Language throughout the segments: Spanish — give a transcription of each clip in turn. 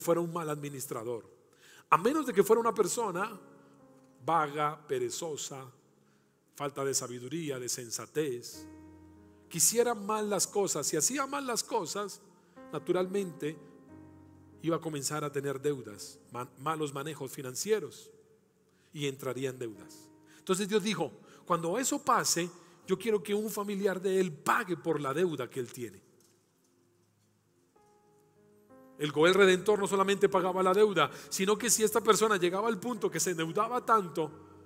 fuera un mal administrador, a menos de que fuera una persona vaga, perezosa, falta de sabiduría, de sensatez, quisiera mal las cosas. Si hacía mal las cosas, naturalmente iba a comenzar a tener deudas, malos manejos financieros, y entraría en deudas. Entonces Dios dijo: cuando eso pase, yo quiero que un familiar de él pague por la deuda que él tiene. El Goel Redentor no solamente pagaba la deuda, sino que si esta persona llegaba al punto que se endeudaba tanto,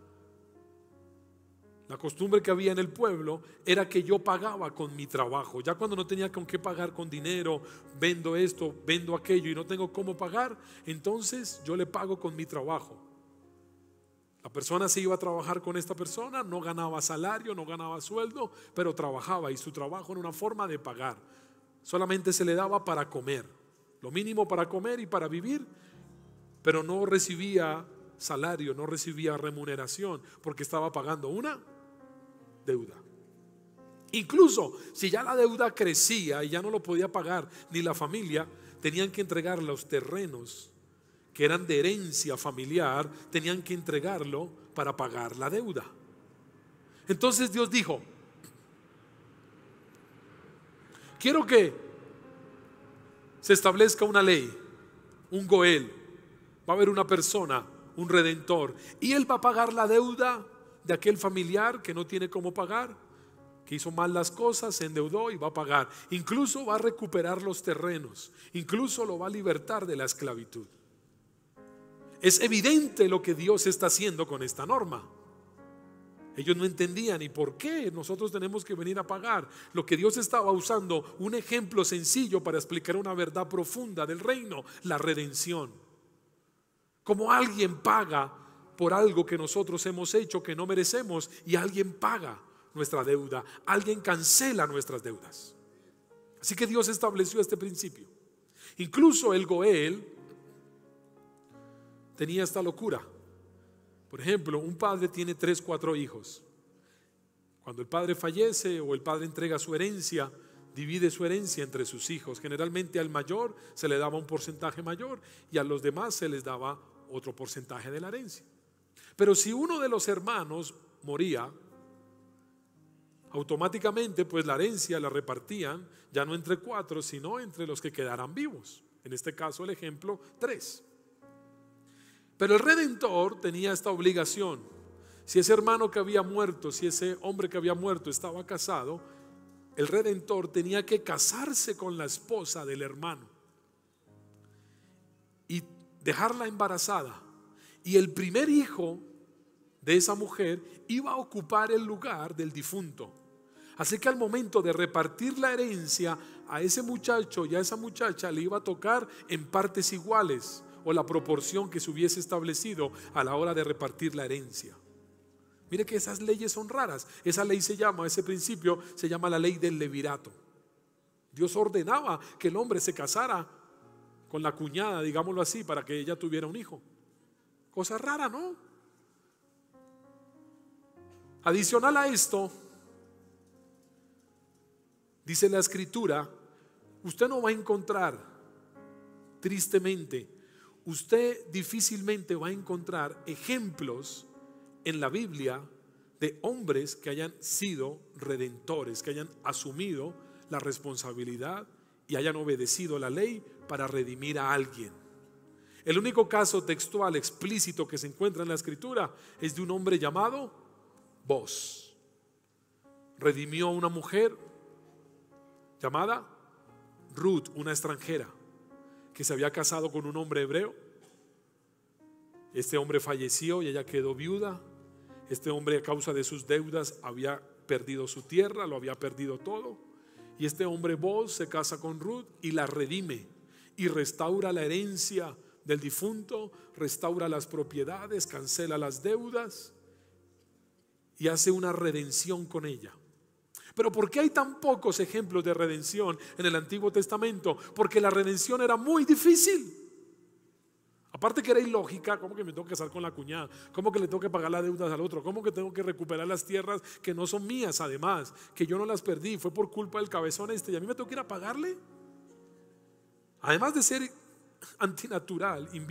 la costumbre que había en el pueblo era que yo pagaba con mi trabajo. Ya cuando no tenía con qué pagar con dinero, vendo esto, vendo aquello y no tengo cómo pagar, entonces yo le pago con mi trabajo. La persona se iba a trabajar con esta persona, no ganaba salario, no ganaba sueldo, pero trabajaba, y su trabajo era una forma de pagar. Solamente se le daba para comer, lo mínimo para comer y para vivir, pero no recibía salario, no recibía remuneración, porque estaba pagando una deuda. Incluso si ya la deuda crecía y ya no lo podía pagar ni la familia, tenían que entregar los terrenos que eran de herencia familiar, tenían que entregarlo para pagar la deuda. Entonces Dios dijo: quiero que se establezca una ley, un Goel. Va a haber una persona, un redentor, y él va a pagar la deuda de aquel familiar que no tiene cómo pagar, que hizo mal las cosas, se endeudó y va a pagar. Incluso va a recuperar los terrenos, incluso lo va a libertar de la esclavitud. Es evidente lo que Dios está haciendo con esta norma. Ellos no entendían y por qué nosotros tenemos que venir a pagar. Lo que Dios estaba usando, un ejemplo sencillo para explicar una verdad profunda del reino: la redención. Como alguien paga por algo que nosotros hemos hecho que no merecemos, y alguien paga nuestra deuda, alguien cancela nuestras deudas. Así que Dios estableció este principio. Incluso el Goel tenía esta locura. Por ejemplo, un padre tiene 3, 4 hijos. Cuando el padre fallece o el padre entrega su herencia, divide su herencia entre sus hijos. Generalmente al mayor se le daba un porcentaje mayor y a los demás se les daba otro porcentaje de la herencia. Pero si uno de los hermanos moría, automáticamente pues la herencia la repartían ya no entre 4, sino entre los que quedaran vivos. En este caso el ejemplo, 3. Pero el redentor tenía esta obligación. Si ese hermano que había muerto, si ese hombre que había muerto estaba casado, el redentor tenía que casarse con la esposa del hermano y dejarla embarazada. Y el primer hijo de esa mujer iba a ocupar el lugar del difunto. Así que al momento de repartir la herencia, a ese muchacho y a esa muchacha le iba a tocar en partes iguales, o la proporción que se hubiese establecido a la hora de repartir la herencia. Mire que esas leyes son raras. Esa ley ese principio se llama la ley del levirato. Dios ordenaba que el hombre se casara con la cuñada, digámoslo así, para que ella tuviera un hijo. Cosa rara, ¿no? Adicional a esto, dice la escritura, usted no va a encontrar, tristemente, usted difícilmente va a encontrar ejemplos en la Biblia de hombres que hayan sido redentores, que hayan asumido la responsabilidad y hayan obedecido la ley para redimir a alguien. El único caso textual explícito que se encuentra en la escritura es de un hombre llamado Boaz. Redimió a una mujer llamada Ruth, una extranjera que se había casado con un hombre hebreo. Este hombre falleció y ella quedó viuda. Este hombre, a causa de sus deudas, había perdido su tierra, lo había perdido todo. Y este hombre Boaz se casa con Ruth y la redime y restaura la herencia del difunto, restaura las propiedades, cancela las deudas y hace una redención con ella. Pero ¿por qué hay tan pocos ejemplos de redención en el Antiguo Testamento? Porque la redención era muy difícil. Aparte que era ilógica. ¿Cómo que me tengo que casar con la cuñada? ¿Cómo que le tengo que pagar las deudas al otro? ¿Cómo que tengo que recuperar las tierras que no son mías, además, que yo no las perdí, fue por culpa del cabezón este, y a mí me tengo que ir a pagarle? Además de ser antinatural